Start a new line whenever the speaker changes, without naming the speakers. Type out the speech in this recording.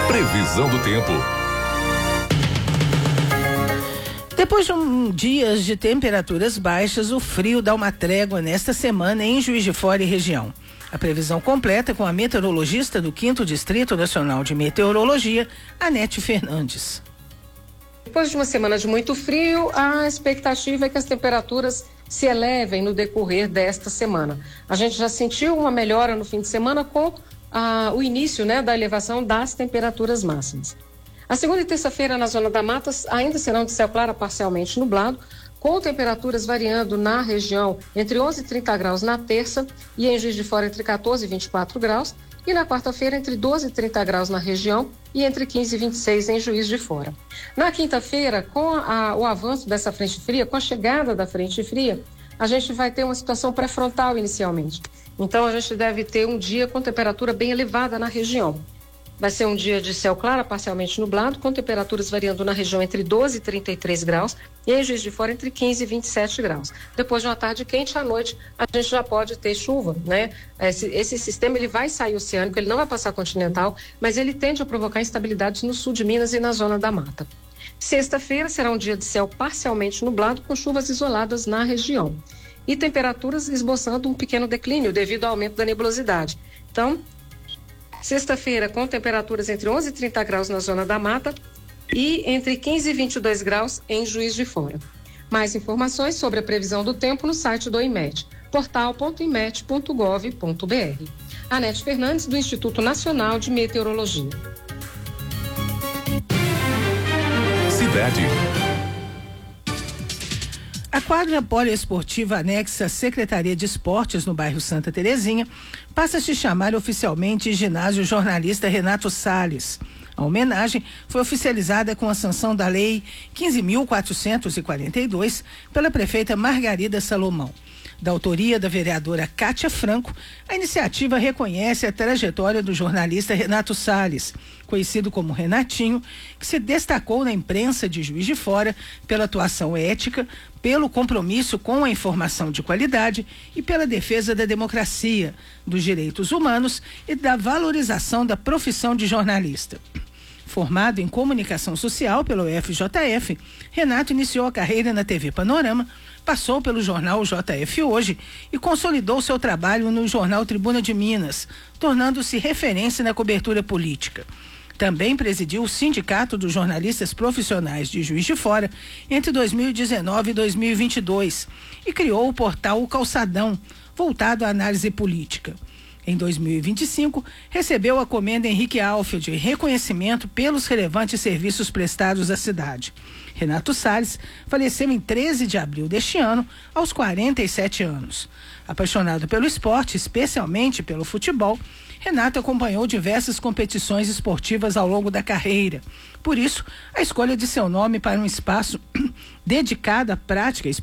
Previsão do tempo.
Depois de dias de temperaturas baixas, o frio dá uma trégua nesta semana em Juiz de Fora e região. A previsão completa com a meteorologista do 5º Distrito Nacional de Meteorologia, Anete Fernandes.
Depois de uma semana de muito frio, a expectativa é que as temperaturas se elevem no decorrer desta semana. A gente já sentiu uma melhora no fim de semana com o início, da elevação das temperaturas máximas. A segunda e terça-feira na Zona da Mata ainda serão de céu claro a parcialmente nublado, com temperaturas variando na região entre 11 e 30 graus na terça e em Juiz de Fora entre 14 e 24 graus, e na quarta-feira entre 12 e 30 graus na região e entre 15 e 26 em Juiz de Fora. Na quinta-feira, com o avanço dessa frente fria, com a chegada da frente fria, a gente vai ter uma situação pré-frontal inicialmente. Então a gente deve ter um dia com temperatura bem elevada na região. Vai ser um dia de céu claro, parcialmente nublado, com temperaturas variando na região entre 12 e 33 graus e em Juiz de Fora entre 15 e 27 graus. Depois de uma tarde quente, à noite, a gente já pode ter chuva, Esse sistema ele vai sair oceânico, ele não vai passar continental, mas ele tende a provocar instabilidades no sul de Minas e na Zona da Mata. Sexta-feira será um dia de céu parcialmente nublado, com chuvas isoladas na região. E temperaturas esboçando um pequeno declínio devido ao aumento da nebulosidade. Então, sexta-feira com temperaturas entre 11 e 30 graus na Zona da Mata e entre 15 e 22 graus em Juiz de Fora. Mais informações sobre a previsão do tempo no site do IMET, portal.imet.gov.br. Anete Fernandes, do Instituto Nacional de Meteorologia.
Cidade.
A quadra poliesportiva anexa à Secretaria de Esportes no bairro Santa Terezinha passa a se chamar oficialmente Ginásio Jornalista Renato Salles. A homenagem foi oficializada com a sanção da Lei 15.442 pela prefeita Margarida Salomão. Da autoria da vereadora Cátia Franco, a iniciativa reconhece a trajetória do jornalista Renato Salles, conhecido como Renatinho, que se destacou na imprensa de Juiz de Fora pela atuação ética, pelo compromisso com a informação de qualidade e pela defesa da democracia, dos direitos humanos e da valorização da profissão de jornalista. Formado em comunicação social pelo FJF, Renato iniciou a carreira na TV Panorama, passou pelo jornal JF Hoje e consolidou seu trabalho no jornal Tribuna de Minas, tornando-se referência na cobertura política. Também presidiu o Sindicato dos Jornalistas Profissionais de Juiz de Fora entre 2019 e 2022 e criou o portal O Calçadão, voltado à análise política. Em 2025, recebeu a Comenda Henrique Alfield em reconhecimento pelos relevantes serviços prestados à cidade. Renato Salles faleceu em 13 de abril deste ano, aos 47 anos. Apaixonado pelo esporte, especialmente pelo futebol, Renato acompanhou diversas competições esportivas ao longo da carreira. Por isso, a escolha de seu nome para um espaço dedicado à prática